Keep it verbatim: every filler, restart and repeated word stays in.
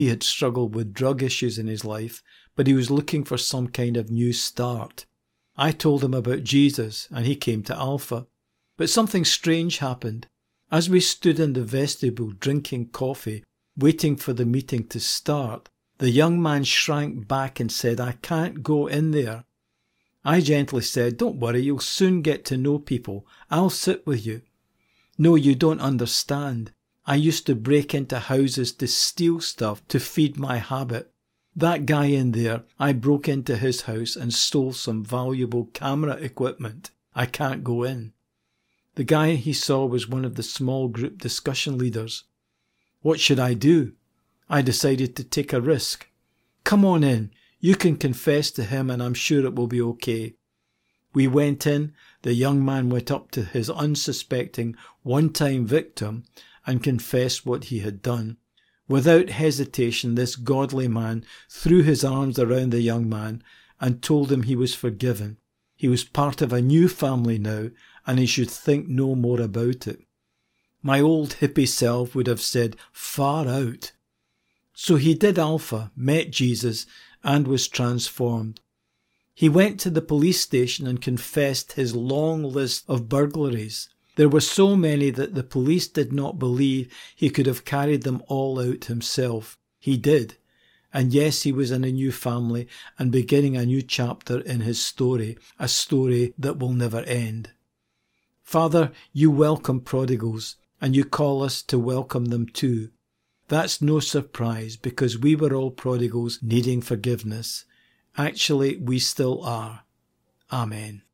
He had struggled with drug issues in his life, but he was looking for some kind of new start. I told him about Jesus, and he came to Alpha. But something strange happened. As we stood in the vestibule drinking coffee, waiting for the meeting to start, the young man shrank back and said, "I can't go in there." I gently said, "Don't worry, you'll soon get to know people. I'll sit with you." "No, you don't understand. I used to break into houses to steal stuff to feed my habit. That guy in there, I broke into his house and stole some valuable camera equipment. I can't go in." The guy he saw was one of the small group discussion leaders. What should I do? I decided to take a risk. "Come on in. You can confess to him and I'm sure it will be okay." We went in. The young man went up to his unsuspecting one-time victim and confessed what he had done. Without hesitation, this godly man threw his arms around the young man and told him he was forgiven. He was part of a new family now, and he should think no more about it. My old hippie self would have said, "Far out." So he did Alpha, met Jesus, and was transformed. He went to the police station and confessed his long list of burglaries. There were so many that the police did not believe he could have carried them all out himself. He did. And yes, he was in a new family and beginning a new chapter in his story, a story that will never end. Father, you welcome prodigals, and you call us to welcome them too. That's no surprise, because we were all prodigals needing forgiveness. Actually, we still are. Amen.